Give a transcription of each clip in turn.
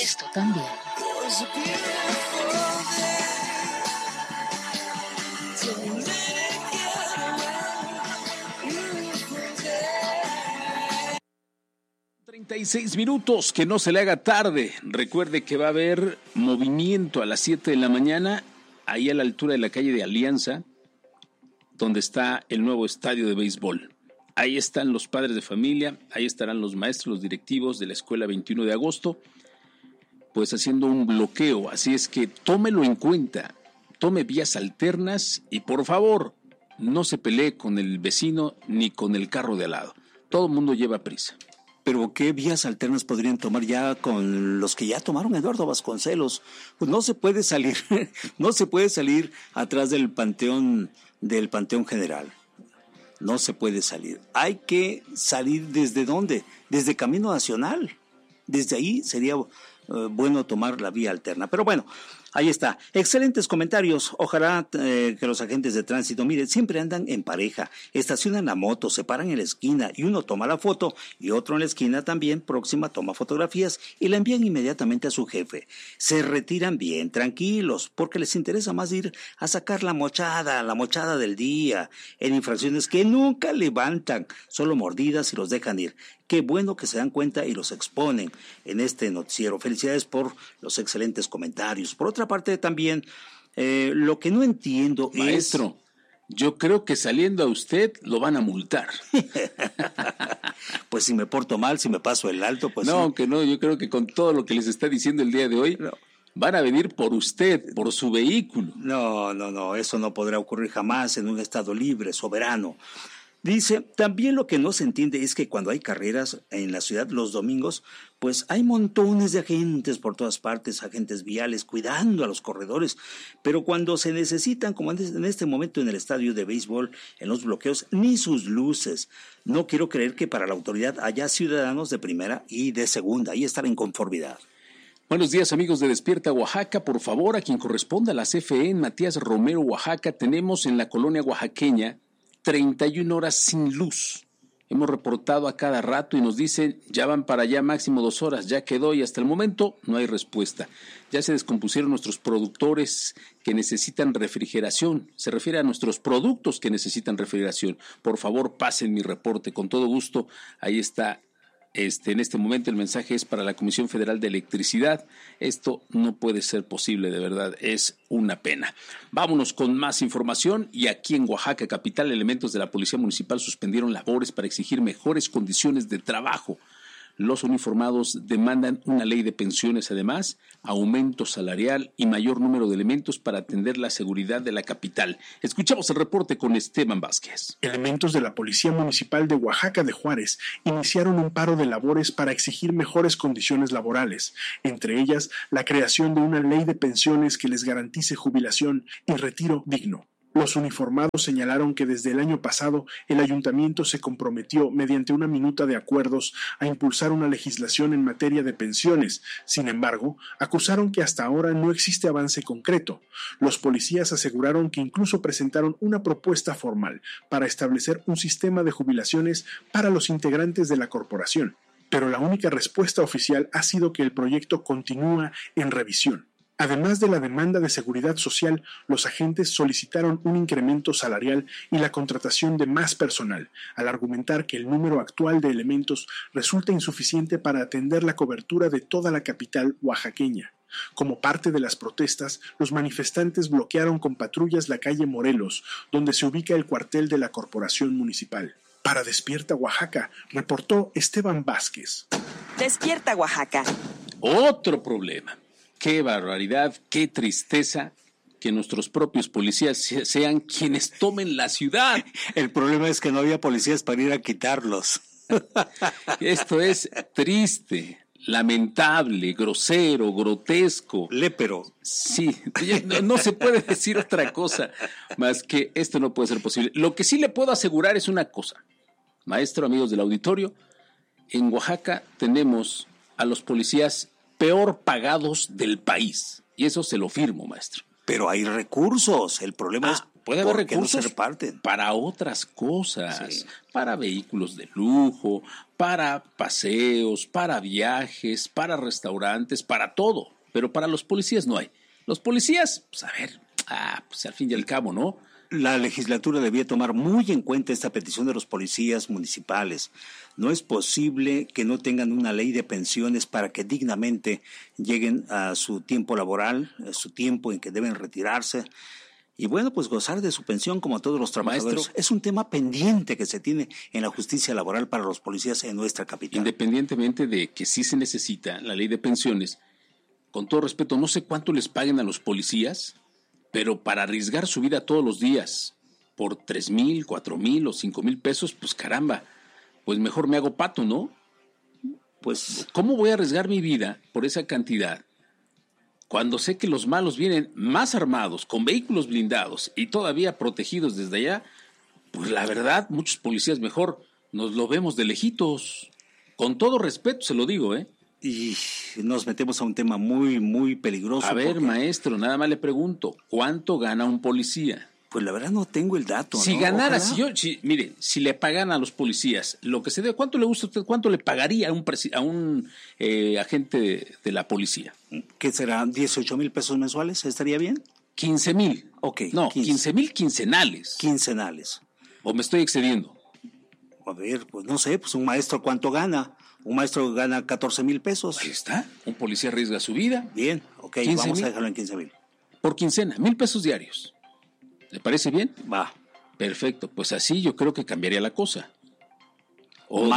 Esto también. 36 minutos, que no se le haga tarde. Recuerde que va a haber movimiento a las 7 de la mañana, ahí a la altura de la calle de Alianza, donde está el nuevo estadio de béisbol. Ahí están los padres de familia, ahí estarán los maestros, los directivos de la escuela 21 de agosto, pues haciendo un bloqueo. Así es que tómelo en cuenta, tome vías alternas y por favor, no se pelee con el vecino ni con el carro de al lado. Todo el mundo lleva prisa. Pero ¿qué vías alternas podrían tomar ya con los que ya tomaron Eduardo Vasconcelos? Pues no se puede salir, no se puede salir atrás del Panteón General. No se puede salir. Hay que salir ¿desde dónde? Desde Camino Nacional. Desde ahí sería bueno tomar la vía alterna. Pero bueno, ahí está. Excelentes comentarios. Ojalá que los agentes de tránsito, miren, siempre andan en pareja. Estacionan la moto, se paran en la esquina y uno toma la foto y otro en la esquina también próxima toma fotografías y la envían inmediatamente a su jefe. Se retiran bien tranquilos porque les interesa más ir a sacar la mochada del día en infracciones que nunca levantan, solo mordidas y los dejan ir. Qué bueno que se dan cuenta y los exponen en este noticiero. Felicidades por los excelentes comentarios. Por otra parte también, lo que no entiendo Maestro, yo creo que saliendo a usted lo van a multar. Pues si me porto mal, si me paso el alto, pues no, sí. Aunque no, yo creo que con todo lo que les está diciendo el día de hoy, no. Van a venir por usted, por su vehículo. No, eso no podrá ocurrir jamás en un estado libre, soberano. Dice, también lo que no se entiende es que cuando hay carreras en la ciudad los domingos, pues hay montones de agentes por todas partes, agentes viales cuidando a los corredores, pero cuando se necesitan, como en este momento en el estadio de béisbol, en los bloqueos, ni sus luces. No quiero creer que para la autoridad haya ciudadanos de primera y de segunda, ahí estar en conformidad. Buenos días, amigos de Despierta Oaxaca. Por favor, a quien corresponda a la CFE en Matías Romero, Oaxaca, tenemos en la colonia oaxaqueña 31 horas sin luz. Hemos reportado a cada rato y nos dicen, ya van para allá máximo 2 horas, ya quedó y hasta el momento no hay respuesta. Ya se descompusieron nuestros productores que necesitan refrigeración. Se refiere a nuestros productos que necesitan refrigeración. Por favor, pasen mi reporte, con todo gusto. Ahí está. En este momento el mensaje es para la Comisión Federal de Electricidad. Esto no puede ser posible, de verdad, es una pena. Vámonos con más información y aquí en Oaxaca capital, elementos de la Policía Municipal suspendieron labores para exigir mejores condiciones de trabajo. Los uniformados demandan una ley de pensiones, además, aumento salarial y mayor número de elementos para atender la seguridad de la capital. Escuchamos el reporte con Esteban Vázquez. Elementos de la Policía Municipal de Oaxaca de Juárez iniciaron un paro de labores para exigir mejores condiciones laborales, entre ellas la creación de una ley de pensiones que les garantice jubilación y retiro digno. Los uniformados señalaron que desde el año pasado el ayuntamiento se comprometió mediante una minuta de acuerdos a impulsar una legislación en materia de pensiones. Sin embargo, acusaron que hasta ahora no existe avance concreto. Los policías aseguraron que incluso presentaron una propuesta formal para establecer un sistema de jubilaciones para los integrantes de la corporación, pero la única respuesta oficial ha sido que el proyecto continúa en revisión. Además de la demanda de seguridad social, los agentes solicitaron un incremento salarial y la contratación de más personal, al argumentar que el número actual de elementos resulta insuficiente para atender la cobertura de toda la capital oaxaqueña. Como parte de las protestas, los manifestantes bloquearon con patrullas la calle Morelos, donde se ubica el cuartel de la Corporación Municipal. Para Despierta Oaxaca, reportó Esteban Vázquez. Despierta Oaxaca. Otro problema. Qué barbaridad, qué tristeza que nuestros propios policías sean quienes tomen la ciudad. El problema es que no había policías para ir a quitarlos. Esto es triste, lamentable, grosero, grotesco. Lépero. Sí, no se puede decir otra cosa más que esto no puede ser posible. Lo que sí le puedo asegurar es una cosa. Maestro, amigos del auditorio, en Oaxaca tenemos a los policías peor pagados del país. Y eso se lo firmo, maestro. Pero hay recursos, el problema es puede haber por qué no recursos se reparten. para otras cosas, Sí. para vehículos de lujo, para paseos, para viajes, para restaurantes, para todo, pero para los policías no hay. Los policías, pues a ver, pues al fin y al cabo, ¿no? La legislatura debía tomar muy en cuenta esta petición de los policías municipales. No es posible que no tengan una ley de pensiones para que dignamente lleguen a su tiempo laboral, a su tiempo en que deben retirarse. Y bueno, pues gozar de su pensión como todos los trabajadores. Maestro, es un tema pendiente que se tiene en la justicia laboral para los policías en nuestra capital. Independientemente de que sí se necesita la ley de pensiones, con todo respeto, no sé cuánto les paguen a los policías, pero para arriesgar su vida todos los días por 3,000, 4,000 o 5,000 pesos, pues caramba, pues mejor me hago pato, ¿no? Pues, ¿cómo voy a arriesgar mi vida por esa cantidad cuando sé que los malos vienen más armados, con vehículos blindados y todavía protegidos desde allá? Pues la verdad, muchos policías mejor nos lo vemos de lejitos. Con todo respeto se lo digo, ¿eh? y nos metemos a un tema muy, muy peligroso. A ver, porque, maestro, nada más le pregunto, ¿cuánto gana un policía? pues la verdad no tengo el dato. Si ¿no? ganara, Ojalá. mire, si le pagan a los policías lo que se debe, ¿cuánto le gusta a usted? ¿Cuánto le pagaría a un agente de la policía? ¿Qué será? ¿18,000 pesos mensuales? ¿Estaría bien? 15,000. Ok, No, 15. 15,000 quincenales. Quincenales. ¿O me estoy excediendo? A ver, pues no sé, pues un maestro ¿cuánto gana? Un maestro gana 14,000 pesos. Ahí está. Un policía arriesga su vida Bien, ok, 15,000. vamos a dejarlo en 15,000. por quincena, 1,000 pesos diarios. ¿Le parece bien? Va. Perfecto. Pues así yo creo que cambiaría la cosa. O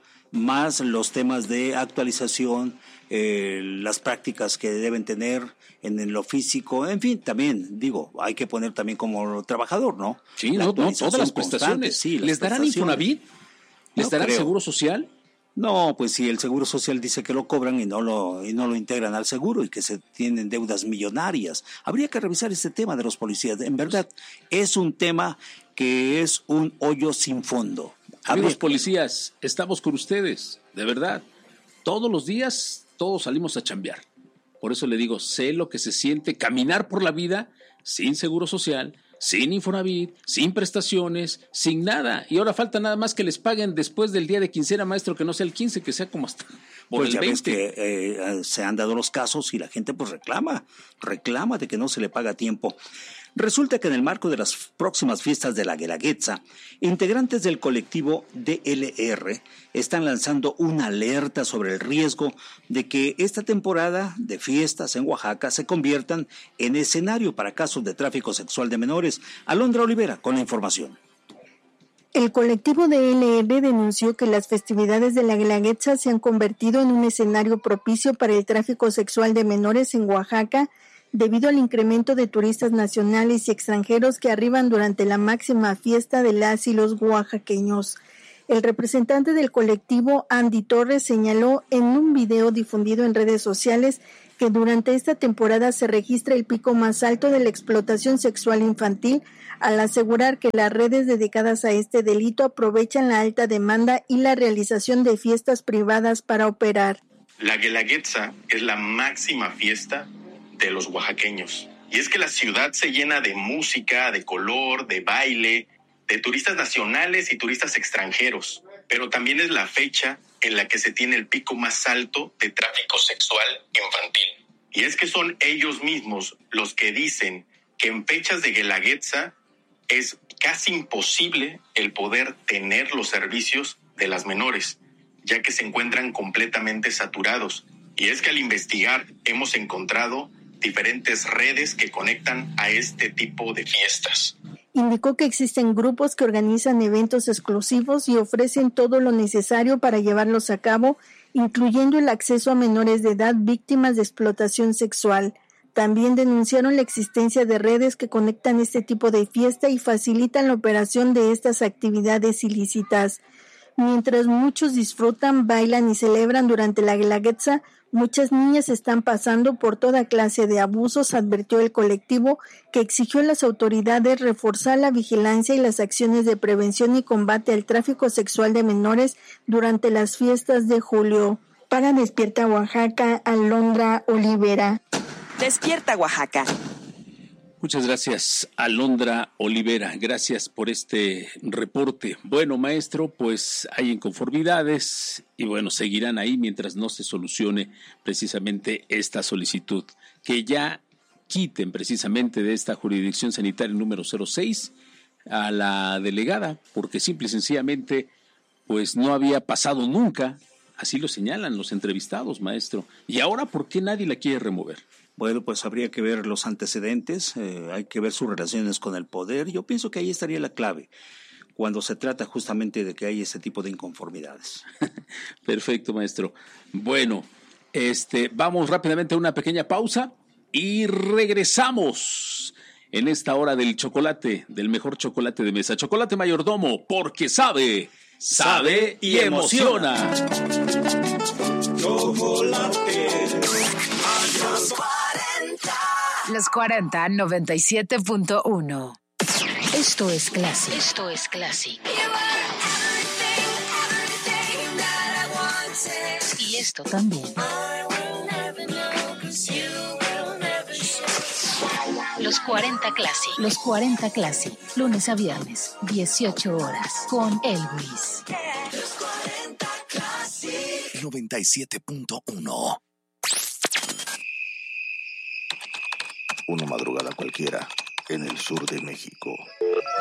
Más los temas de actualización, las prácticas que deben tener en lo físico, en fin, también, digo, hay que poner también como trabajador, ¿no? Sí, La no, actualización todas las constante, prestaciones. sí, las ¿Les darán prestaciones. Infonavit? ¿Les No darán creo. Seguro Social? No, pues si el Seguro Social dice que lo cobran y no lo integran al seguro y que se tienen deudas millonarias. Habría que revisar este tema de los policías. En verdad, es un tema que es un hoyo sin fondo. Amigos policías, estamos con ustedes, de verdad. Todos los días, todos salimos a chambear. Por eso le digo, sé lo que se siente caminar por la vida sin Seguro Social, sin Infonavit, sin prestaciones, sin nada. Y ahora falta nada más que les paguen después del día de quincena, maestro, que no sea el 15, que sea como hasta por Pues el ya 20. ves que se han dado los casos y la gente pues reclama de que no se le paga a tiempo. Resulta que en el marco de las próximas fiestas de la Guelaguetza, integrantes del colectivo DLR están lanzando una alerta sobre el riesgo de que esta temporada de fiestas en Oaxaca se conviertan en escenario para casos de tráfico sexual de menores. Alondra Olivera con la información. El colectivo DLR denunció que las festividades de la Guelaguetza se han convertido en un escenario propicio para el tráfico sexual de menores en Oaxaca, debido al incremento de turistas nacionales y extranjeros que arriban durante la máxima fiesta de las y los oaxaqueños. El representante del colectivo, Andy Torres, señaló en un video difundido en redes sociales que durante esta temporada se registra el pico más alto de la explotación sexual infantil, al asegurar que las redes dedicadas a este delito aprovechan la alta demanda y la realización de fiestas privadas para operar. La Guelaguetza es la máxima fiesta de los oaxaqueños. Y es que la ciudad se llena de música, de color, de baile, de turistas nacionales y turistas extranjeros. Pero también es la fecha en la que se tiene el pico más alto de tráfico sexual infantil. Y es que son ellos mismos los que dicen que en fechas de Guelaguetza es casi imposible el poder tener los servicios de las menores, ya que se encuentran completamente saturados. Y es que al investigar hemos encontrado diferentes redes que conectan a este tipo de fiestas. Indicó que existen grupos que organizan eventos exclusivos y ofrecen todo lo necesario para llevarlos a cabo, incluyendo el acceso a menores de edad víctimas de explotación sexual. También denunciaron la existencia de redes que conectan este tipo de fiesta y facilitan la operación de estas actividades ilícitas. Mientras muchos disfrutan, bailan y celebran durante la Guelaguetza, muchas niñas están pasando por toda clase de abusos, advirtió el colectivo, que exigió a las autoridades reforzar la vigilancia y las acciones de prevención y combate al tráfico sexual de menores durante las fiestas de julio. Para Despierta Oaxaca, Alondra Olivera. Despierta Oaxaca. Muchas gracias, Alondra Olivera. Gracias por este reporte. Bueno, maestro, pues hay inconformidades y bueno, seguirán ahí mientras no se solucione precisamente esta solicitud. Que ya quiten precisamente de esta jurisdicción sanitaria número 06 a la delegada, porque simple y sencillamente pues no había pasado nunca. Así lo señalan los entrevistados, maestro. ¿Y ahora por qué nadie la quiere remover? Bueno, pues habría que ver los antecedentes, hay que ver sus relaciones con el poder. Yo pienso que ahí estaría la clave, cuando se trata justamente de que hay ese tipo de inconformidades. Perfecto, maestro. Bueno, vamos rápidamente a una pequeña pausa y regresamos en esta hora del chocolate, del mejor chocolate de mesa. Chocolate Mayordomo, porque sabe y emociona. Chocolate. Los 40 97.1. Esto es Classic. Esto es Classic. Y esto también. Los 40 Classic. Los 40 Classic. Lunes a viernes, 18 horas. Con Elvis. 97.1. Una madrugada cualquiera en el sur de México.